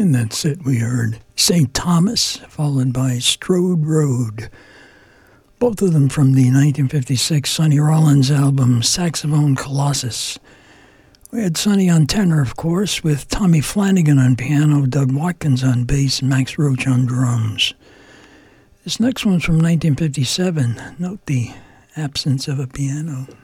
And that's it. We heard St. Thomas, followed by Strode Road. Both of them from the 1956 Sonny Rollins album, Saxophone Colossus. We had Sonny on tenor, of course, with Tommy Flanagan on piano, Doug Watkins on bass, and Max Roach on drums. This next one's from 1957. Note the absence of a piano.